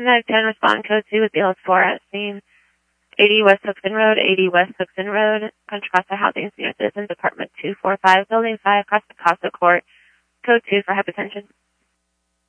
910 respond code 2 with BLS4 at scene. 80 West Hookson Road, 80 West Hookson Road, Contra Costa Housing Senior Citizens Apartment 245, Building 5, across Picasso Court, code 2 for hypertension.